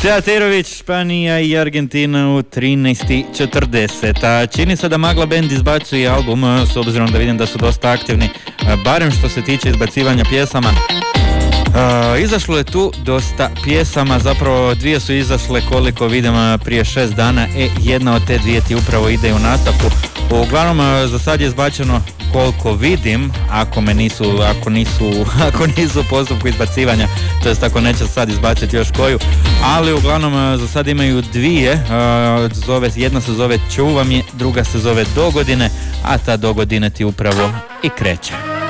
Teaterović, Španija i Argentina u 13:40. A čini se da Magla Band izbacuje album, s obzirom da vidim da su dosta aktivni, barem što se tiče izbacivanja pjesama. Izašlo je tu dosta pjesama, zapravo dvije su izašle koliko vidim prije 6 dana, jedna od te dvije ti upravo ide u nastavku. Uglavnom za sad je izbačeno koliko vidim, ako nisu u postupku izbacivanja, to jest ako neće sad izbaciti još koju, ali uglavnom za sad imaju dvije, jedna se zove Čuvam je, druga se zove Dogodine, a ta Dogodine ti upravo i kreće.